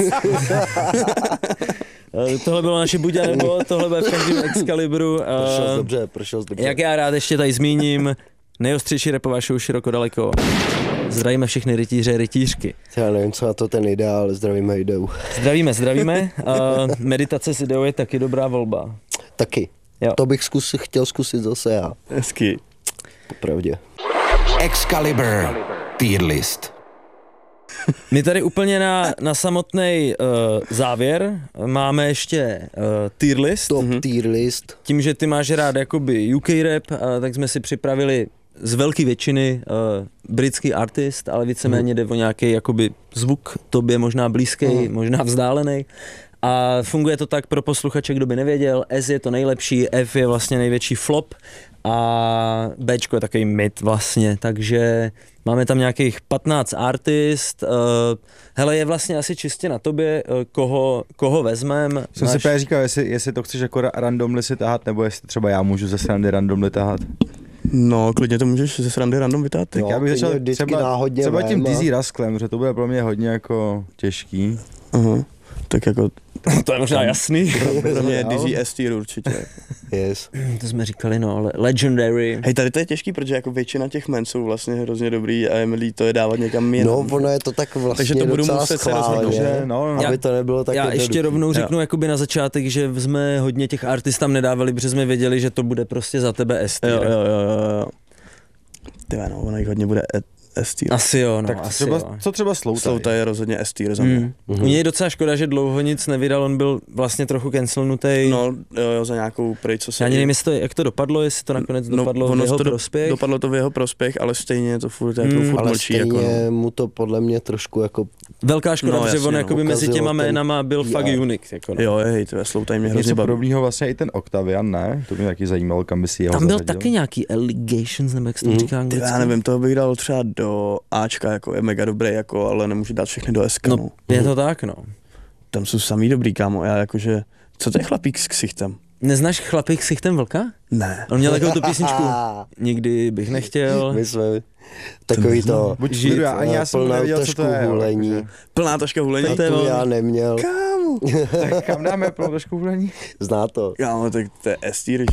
Tohle bylo naše buď a nebo, tohle bude v každém Excalibru. Prošel jsi dobře. Jak já rád ještě tady zmíním, nejostřejší rapová show Široko daleko. Zdravíme všechny rytíře, rytířky. Já nevím, co na to ten ideál, ale zdravíme ideu. Zdravíme. Meditace s ideou je taky dobrá volba. Taky. Jo. To bych chtěl zkusit zase já. Hezky. Popravdě. Excalibur. Tier list. My tady úplně na samotný závěr máme ještě tier list. Top tier list. Tím, že ty máš rád jakoby UK rap, tak jsme si připravili z velké většiny britský artist, ale víceméně jde o nějaký jakoby zvuk, tobě možná blízký, možná vzdálený. A funguje to tak pro posluchače, kdo by nevěděl, S je to nejlepší, F je vlastně největší flop a Bčko je takový mid vlastně, takže máme tam nějakých 15 artist, hele, je vlastně asi čistě na tobě, koho vezmem. Jsem si právě říkal, jestli to chceš jako randomly si tahat, nebo jestli třeba já můžu ze srandy randomly tahat. No, klidně to můžeš ze srandy random vytát. No, Já bych začal třeba tím Dizzy Rascalem, že to bude pro mě hodně jako těžký. Tak jako... To je možná jasný. Pro mě je Dizzy S-tier určitě. Yes. To jsme říkali, no, ale Legendary. Hej, tady to je těžký, protože jako většina těch men jsou vlastně hrozně dobrý a je mi líto je dávat někam jinam. No, ono je to tak vlastně takže to budu docela muset se schválně, rozhodnout, aby to nebylo tak Já jednoduchý. ještě rovnou řeknu jakoby na začátek, že jsme hodně těch artist tam nedávali, protože jsme věděli, že to bude prostě za tebe S-tier. Jo. Tyve, no, ono jich hodně bude S-tier. Asi jo, no, tak asi třeba, jo. co třeba Sloutaj? Sloutaj je rozhodně S-tier za mě. U něj je docela škoda, že dlouho nic nevydal, on byl vlastně trochu cancelnutej. No, jo, za nějakou prej, co se... Já ani nevím, jak to dopadlo, jestli to nakonec dopadlo v jeho prospěch. Dopadlo to v jeho prospěch, ale stejně to furt, jako furt ale mlčí. stejně Jako, no. mu to podle mě trošku jako... Velká škoda, protože on jakoby mezi těma ukazilo jménama byl fakt unique. Jako, no. Jo, hej, to Sloutaj mě hrozně Něco baví. podobného vlastně i ten Octavian, ne? To mě taky zajímalo, kam by si jeho Tam byl zařadil. taky nějaký allegations, nebo jak se to říká anglicky. Já nevím, toho bych dal třeba do Ačka, jako je mega dobrý, jako, ale nemůžu dát všechny do SK. No, je to tak, no. Tam jsou samý dobrý, kámo, já jakože, co to je chlapík s ksichtem? Neznáš chlapík s ksichtem vlka? Ne. On měl takovou tu písničku. Nikdy bych nechtěl. My jsme takový to... Buď žít, ani já jsem plná nevěděl, co to je. hulení. Jakože. Plná taška hulení. A tu já neměl. Kámo. Tak kam dáme plnou trošku hulení? Zná to. Kámo, tak to je S-tier.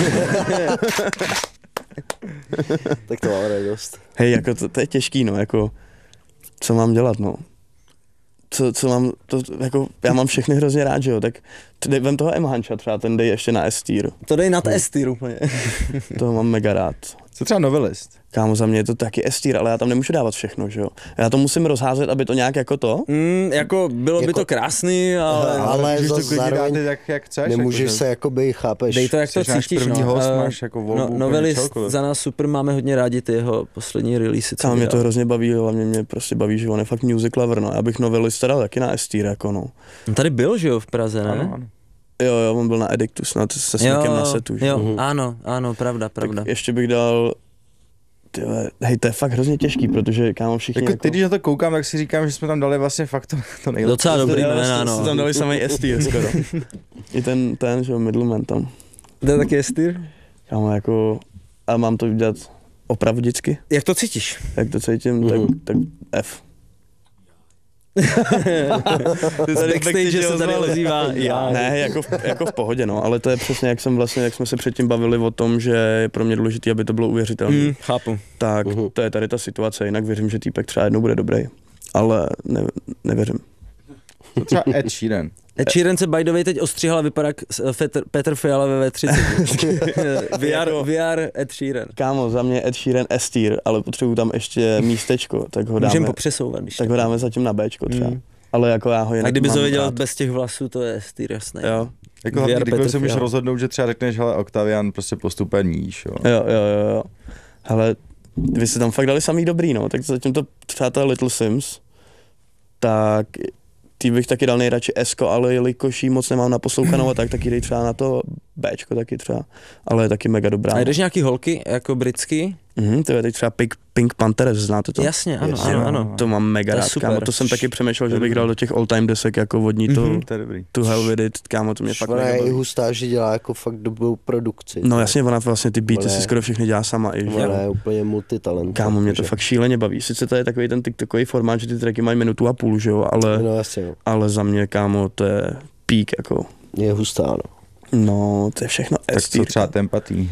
Tak to mám radost. Hej, jako to je těžký, no, jako, co mám dělat, no. Co mám, to, jako, já mám všechny hrozně rád, že jo, tak vem toho M. Hancha třeba, ten dej ještě na S-tier. To dej nad S-tier úplně. Toho mám mega rád. Co třeba Novelist? Kámo, za mě je to taky S-tier, ale já tam nemůžu dávat všechno, že jo. Já to musím rozházet, aby to nějak jako to. Jako bylo by to krásný, ale Ale to zase klidně dát zároveň tak, jak chceš. nemůžeš jakože. se jakoby, chápeš. dej to, jak to Jsi náš cítíš. první No. host, máš jako volbu úplně Novelist čehokoliv. za nás super, máme hodně rádi ty jeho poslední release. Kámo, mě to hrozně baví, hlavně mě prostě baví, že on je fakt music lover, no. Já bych Novelista dal taky na S-tier, jako no. On tady byl, že jo, v Praze, ne? Ano. Jo, on byl na Edictus, se Sneakem na setu, že jo, ano, pravda. Tak ještě bych dal, tyhle, hej, to je fakt hrozně těžký, protože kámo všichni Jako teď, když na to koukám, tak si říkám, že jsme tam dali vlastně fakt to nejlepší. Docela dobrý jména, jste no. tam dali samý S-tier skoro. I ten, že jo, Middleman tam. To je taky S-tier? Kámo, jako, a mám to udělat opravdicky, Jak to cítíš? jak to cítím, tak F. Z backstage se tady ozývá já. Ne, jako v pohodě, no, ale to je přesně, jak jsme se předtím bavili o tom, že je pro mě důležité, aby to bylo uvěřitelné. Chápu. Tak to je tady ta situace, jinak věřím, že týpek třeba jednou bude dobrý, ale nevěřím. To třeba Ed Sheeran. Ed Sheeran se by the way teď ostříhal a vypadá Petr Fiala ve V30. VR Ed Sheeran. Kámo, za mě Ed Sheeran S-tier, ale potřebuju tam ještě místečko, tak ho dáme, Můžeme popřesouvat, když tak ho dáme zatím na Bčko třeba. Ale jako já ho jinak a kdyby mám to viděl rád. bez těch vlasů, to je S-tier, jasné. Jo. Jako hlavně, VR kdykoliv Petr se můžeš Fiala. rozhodnout, že třeba řekneš, hele, Octavian prostě postupuje níž, jo. Jo. Hele, vy jste tam fakt dali samý dobrý, no, tak zatím to třeba ta Little Sims, tak ty bych taky dal nejradši Esko, ale jelikož jí moc nemám naposlouchanou a tak taky dej třeba na to Bčko taky třeba, ale je taky mega dobrá. A jdeš nějaký holky, jako britský? To je teď třeba Pink Panthers, znáte to? Jasně, ano. To mám mega To je rád, super. kámo, to jsem taky přemýšlel, že bych dal do těch all time desek jako vodní To je dobrý. to Hell With It, kámo, to mě fakt Ona mega je i baví. hustá, že dělá jako fakt dobrou produkci. No jasně, ona vlastně ty beaty Ona si je- skoro všechny dělá sama i, že? Ona je úplně multitalent. Kámo, mě to takže- fakt šíleně baví. Sice to je takový ten TikTokový formát, že ty tracky mají minutu a půl, že jo, No jasně, no. ale za mě, kámo, to je pík, jako. Je hustá, no. No, to je všechno Tak S-tier. co třeba Tempatý?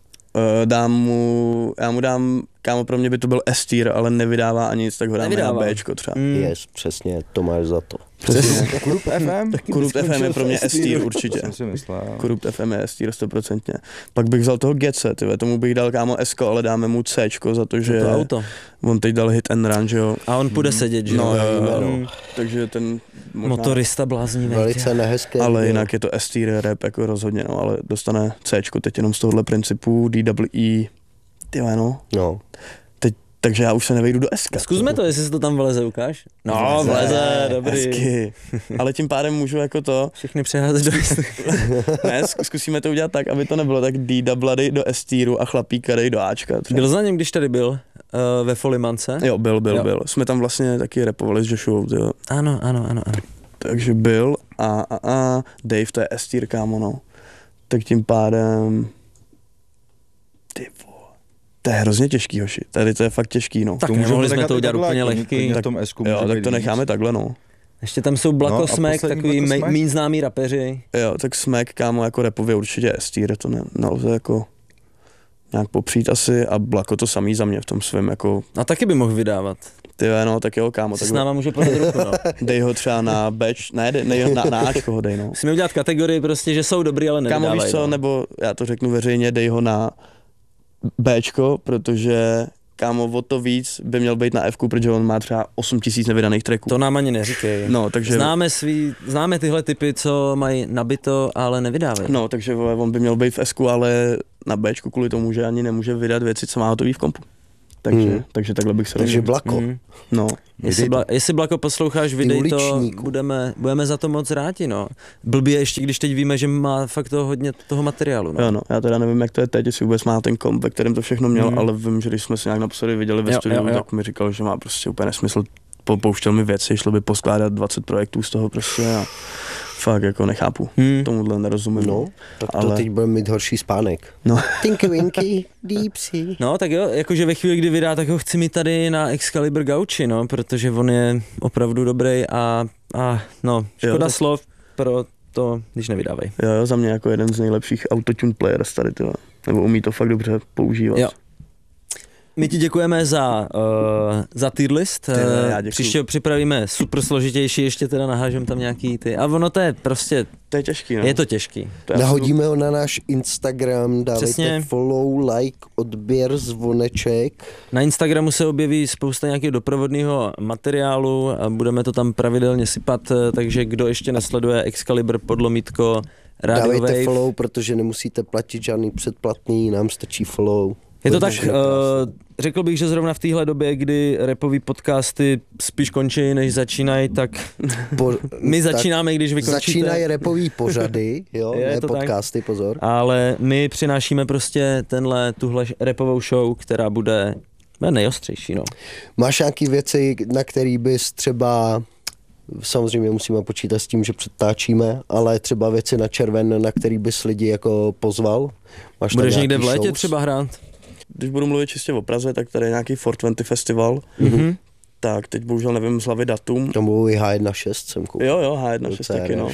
Já mu dám, kámo, pro mě by to byl S-tier, ale nevydává ani nic, tak ho dáme Nevydává. na Bčko třeba. Yes, přesně, to máš za to. Přesně. Klub FM? Kurupt FM je pro mě S-tier určitě. To jsem si myslel. Kurupt FM je S-tier 100%. Pak bych vzal toho Getce, tomu bych dal, kámo, S, ale dáme mu Cčko za to, že To auto. on teď dal hit and run, že jo. A on půjde sedět, že No, jo. Mm. Takže ten možná... Motorista bláznivý. Velice nehezké. Ale video. jinak je to S-tier rap jako rozhodně, no, ale dostane Cčko teď jenom z tohohle principu, DWE, tyhle no. No, Takže já už se nevejdu do SK. Zkusme to, jestli se to tam vleze, ukáž. No, vleze, dobrý. Hezky. Ale tím pádem můžu jako to... Všechny přeházet do Ne, zkusíme to udělat tak, aby to nebylo tak D-double dej do S-tieru a chlapíka dej do Ačka. Třeba. Byl za ním, když tady byl ve Folimance? Jo, byl. Jsme tam vlastně taky rapovali s Joshua, jo. Ano. Takže byl a Dave, to je S-tier, kámo, no. Tak tím pádem... To je hrozně těžký, hoši. Tady to je fakt těžký, no. Tak mohli jsme to udělat úplně lehký. Tak, tom S-ku jo, tak to necháme takhle, no. Ještě tam jsou Blako Smack, takový méně známý rapeři. Jo, tak Smack, kámo, jako rapově určitě S-tier, to nelze jako nějak popřít asi a Blako to samý za mě v tom svém jako... A taky by mohl vydávat. Ty no, tak jo, kámo. S náma může podat ruku, no. Dej ho třeba na Batch, ne na Ačko ho dej, no. Musíme udělat kategorii prostě, že jsou dobrý, ale nevydávají. Kámo, víš co, no. nebo já to řeknu veřejně, dej ho na Bčko, protože kámo, o to víc by měl být na Fku, protože on má třeba 8000 nevydaných tracků. To nám ani neříkej. No, takže... Známe tyhle typy, co mají nabito, ale nevydávají. No, takže on by měl být v Sku, ale na Bčku kvůli tomu, že ani nemůže vydat věci, co má hotový v kompu. Takže takhle bych se Takže Blako. No. Jestli Blako posloucháš, vydej to, budeme za to moc rádi, no. Blbý je ještě, když teď víme, že má fakt hodně toho materiálu, no. Jo, no, já teda nevím, jak to je teď, jestli vůbec má ten komp, ve kterém to všechno měl, ale vím, že když jsme se nějak naposledy viděli ve studiu, tak mi říkal, že má prostě úplně nesmysl, pouštěl mi věci, šlo by poskládat 20 projektů z toho prostě a fakt jako nechápu, tomuhle nerozumím. No, tak to teď budeme mít horší spánek. No. Tinky winky, deep sea. No tak jo, jakože ve chvíli, kdy vydá, tak ho chci mít tady na Excalibur Gauči, no, protože on je opravdu dobrý a no, škoda slov pro to, když nevydávají. Jo, za mě jako jeden z nejlepších autotune players tady, tyhle. Nebo umí to fakt dobře používat. Jo. My ti děkujeme za tier list. Příště připravíme super složitější, ještě teda nahážem tam nějaký ty. A ono to je prostě... To je těžký, no. Je to těžký. Nahodíme ho na náš Instagram, dávejte follow, like, odběr, zvoneček. Na Instagramu se objeví spousta nějakého doprovodného materiálu a budeme to tam pravidelně sypat, takže kdo ještě nesleduje Excalibur _ Radio dávejte Wave. follow, protože nemusíte platit žádný předplatný, nám stačí follow. Je to tak, řekl bych, že zrovna v téhle době, kdy rapový podcasty spíš končí, než začínají, tak my začínáme, když vy končíte. Začínají rapový pořady, jo, ne podcasty, tak. Pozor. Ale my přinášíme prostě tuhle rapovou show, která bude nejostřejší, no. Máš nějaký věci, na který bys třeba... Samozřejmě musíme počítat s tím, že předtáčíme, ale třeba věci na červen, na který bys lidi jako pozval. Máš budeš někde v létě třeba hrát? Když budu mluvit čistě o Praze, tak tady je nějaký 420 festival. Tak teď bohužel nevím z hlavy datum. To mluví H1.6 jsem koupil. Jo, H1.6 taky, no.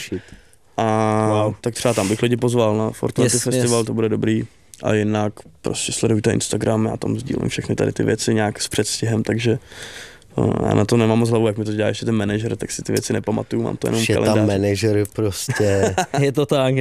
A tak třeba tam bych lidi pozval na 420 festival, to bude dobrý. A jinak prostě sledujte Instagram, já tam sdílím všechny tady ty věci nějak s předstihem, takže já na to nemám moc hlavu, jak mi to dělá ještě ten manažer, tak si ty věci nepamatuju, mám to jenom v kalendáři. Tam manažer prostě. Je to tak.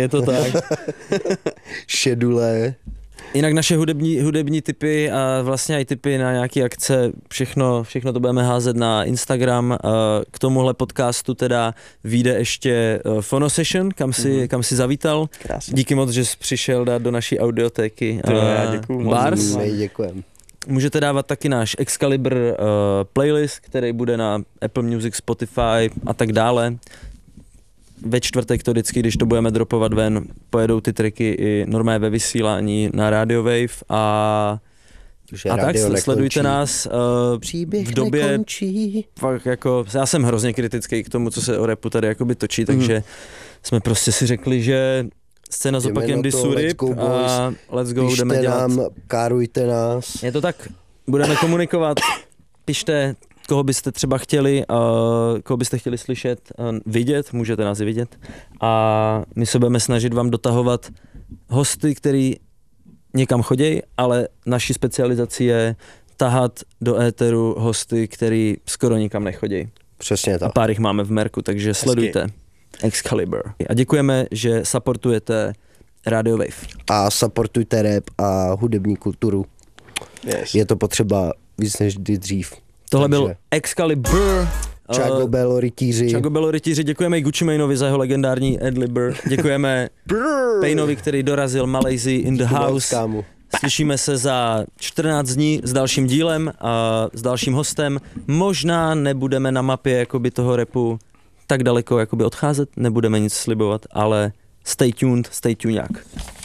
Šedule. Jinak naše hudební tipy a vlastně i tipy na nějaké akce, všechno to budeme házet na Instagram. K tomuhle podcastu teda vyjde ještě Phono Session, kam si zavítal. Krásně. Díky moc, že jsi přišel dát do naší audiotéky. Já děkuju. Bars. Děkujem. Můžete dávat taky náš Excalibur playlist, který bude na Apple Music, Spotify a tak dále. Ve čtvrtek to vždycky, když to budeme dropovat ven, pojedou ty tracky i normálně ve vysílání na Radio Wave a tak sledujte nás v době, nekončí. Fakt jako, já jsem hrozně kritický k tomu, co se o rapu tady jakoby točí, takže jsme prostě si řekli, že scéna s opakem disu rip a let's go, jdeme dělat. Nám, kárujte nás. Je to tak, budeme komunikovat, pište, koho byste třeba chtěli, koho byste chtěli slyšet, vidět, můžete nás i vidět a my se budeme snažit vám dotahovat hosty, který někam chodí, ale naší specializací je tahat do éteru hosty, který skoro nikam nechodí. Přesně tak. A pár jich máme v merku, takže sledujte Excalibur. A děkujeme, že supportujete Radio Wave. A supportujte rap a hudební kulturu. Yes. Je to potřeba víc než kdy dřív. Tohle byl Excalibur. Čago Bello rytíři. Děkujeme i Gucci Maneovi za jeho legendární adlibr. Děkujeme Paynovi, který dorazil, Malaysia in the house. Slyšíme se za 14 dní s dalším dílem a s dalším hostem. Možná nebudeme na mapě jakoby toho rapu tak daleko jakoby odcházet, nebudeme nic slibovat, ale stay tuned, stay tuned jak.